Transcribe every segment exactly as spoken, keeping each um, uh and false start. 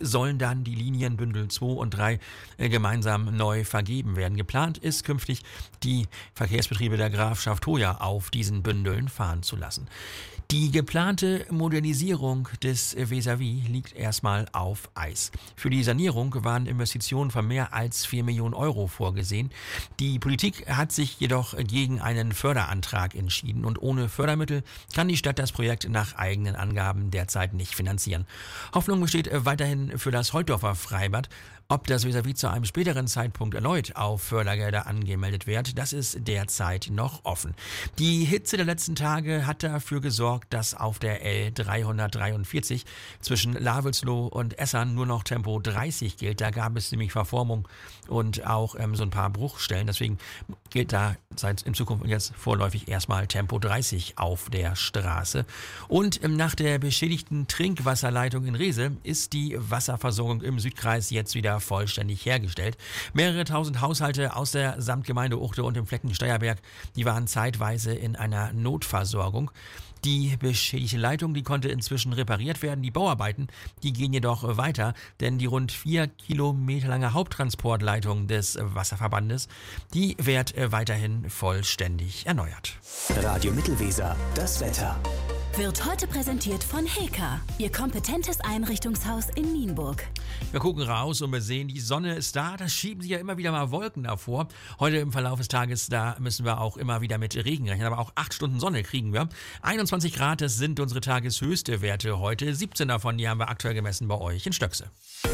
sollen dann die Linienbündel zwei und drei äh, gemeinsam neu vergeben werden. Geplant ist künftig, die Verkehrsbetriebe der Grafschaft Hoya auf diesen Bündeln fahren zu lassen. Die geplante Modernisierung des Vis-à-vis liegt erstmal auf Eis. Für die Sanierung waren Investitionen von mehr als vier Millionen Euro vorgesehen. Die Politik hat sich jedoch gegen einen Förderantrag entschieden und ohne Fördermittel kann die Stadt das Projekt nach eigenen Angaben derzeit nicht finanzieren. Hoffnung besteht weiterhin für das Holtdorfer Freibad. Ob das Vis-à-vis zu einem späteren Zeitpunkt erneut auf Fördergelder angemeldet wird, das ist derzeit noch offen. Die Hitze der letzten Tage hat dafür gesorgt, dass auf der L dreihundertdreiundvierzig zwischen Lavelsloh und Essern nur noch Tempo dreißig gilt. Da gab es nämlich Verformung und auch ähm, so ein paar Bruchstellen. Deswegen gilt da seit in Zukunft jetzt vorläufig erstmal Tempo dreißig auf der Straße. Und ähm, nach der beschädigten Trinkwasserleitung in Rehse ist die Wasserversorgung im Südkreis jetzt wieder vollständig hergestellt. Mehrere tausend Haushalte aus der Samtgemeinde Uchte und dem Flecken Steierberg, die waren zeitweise in einer Notversorgung. Die beschädigte Leitung, die konnte inzwischen repariert werden. Die Bauarbeiten, die gehen jedoch weiter, denn die rund vier Kilometer lange Haupttransportleitung des Wasserverbandes, die wird weiterhin vollständig erneuert. Radio Mittelweser, das Wetter. Wird heute präsentiert von Heka, Ihr kompetentes Einrichtungshaus in Nienburg. Wir gucken raus und wir sehen, die Sonne ist da. Da schieben sich ja immer wieder mal Wolken davor. Heute im Verlauf des Tages, da müssen wir auch immer wieder mit Regen rechnen. Aber auch acht Stunden Sonne kriegen wir. einundzwanzig Grad, das sind unsere tageshöchste Werte heute. siebzehn davon, die haben wir aktuell gemessen bei euch in Stöckse.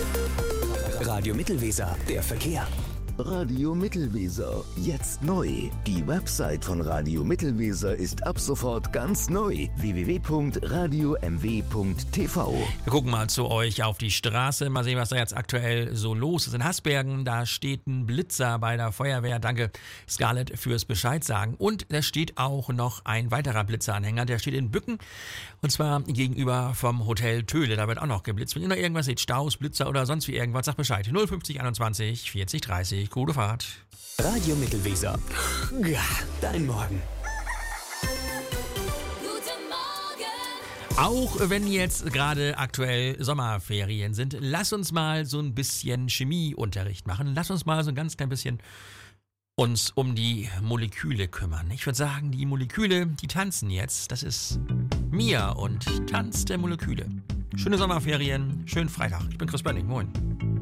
Radio Mittelweser, der Verkehr. Radio Mittelweser, jetzt neu. Die Website von Radio Mittelweser ist ab sofort ganz neu. w w w punkt radio m w punkt t v. Wir gucken mal zu euch auf die Straße. Mal sehen, was da jetzt aktuell so los ist. In Hasbergen, da steht ein Blitzer bei der Feuerwehr. Danke, Scarlett, fürs Bescheid sagen. Und da steht auch noch ein weiterer Blitzeranhänger. Der steht in Bücken. Und zwar gegenüber vom Hotel Töle. Da wird auch noch geblitzt. Wenn ihr noch irgendwas seht, Staus, Blitzer oder sonst wie irgendwas, sagt Bescheid. null fünfzig einundzwanzig vierzig dreißig. Gute Fahrt. Radio Mittelweser. Ja, dein Morgen. Guten Morgen. Auch wenn jetzt gerade aktuell Sommerferien sind, lass uns mal so ein bisschen Chemieunterricht machen. Lass uns mal so ein ganz klein bisschen uns um die Moleküle kümmern. Ich würde sagen, die Moleküle, die tanzen jetzt. Das ist Mia und Tanz der Moleküle. Schöne Sommerferien, schönen Freitag. Ich bin Chris Bönning. Moin.